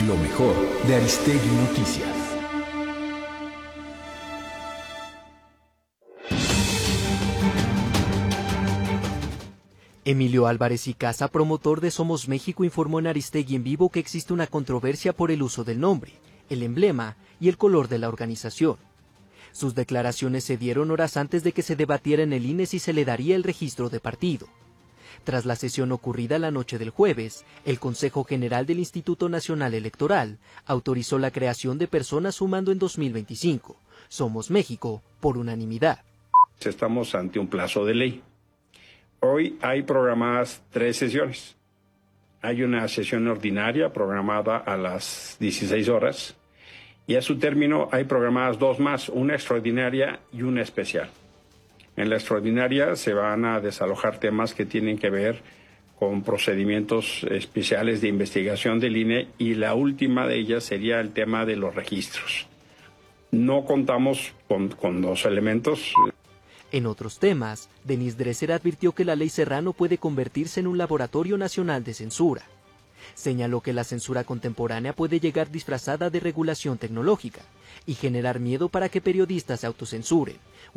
Lo mejor de Aristegui Noticias. Emilio Álvarez y Casa, promotor de Somos México, informó en Aristegui en Vivo que existe una controversia por el uso del nombre, el emblema y el color de la organización. Sus declaraciones se dieron horas antes de que se debatiera en el INE si se le daría el registro de partido. Tras la sesión ocurrida la noche del jueves, el Consejo General del Instituto Nacional Electoral autorizó la creación de personas sumando en 2025 Somos México por unanimidad. Estamos ante un plazo de ley. Hoy hay programadas 3 sesiones. Hay una sesión ordinaria programada a las 16 horas y a su término hay programadas 2 más, una extraordinaria y una especial. En la extraordinaria se van a desalojar temas que tienen que ver con procedimientos especiales de investigación del INE y la última de ellas sería el tema de los registros. No contamos con 2 elementos. En otros temas, Denis Dresser advirtió que la ley Serrano puede convertirse en un laboratorio nacional de censura. Señaló que la censura contemporánea puede llegar disfrazada de regulación tecnológica y generar miedo para que periodistas se autocensuren